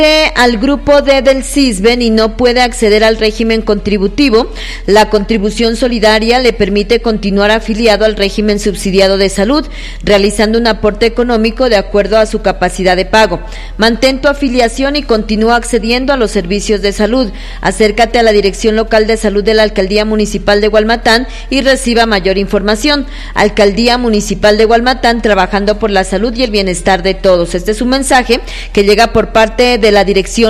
Al grupo D del CISBEN y no puede acceder al régimen contributivo, la contribución solidaria le permite continuar afiliado al régimen subsidiado de salud, realizando un aporte económico de acuerdo a su capacidad de pago. Mantén tu afiliación y continúa accediendo a los servicios de salud. Acércate a la Dirección Local de Salud de la Alcaldía Municipal de Hualmatán y reciba mayor información. Alcaldía Municipal de Hualmatán, trabajando por la salud y el bienestar de todos. Este es un mensaje que llega por parte de la Dirección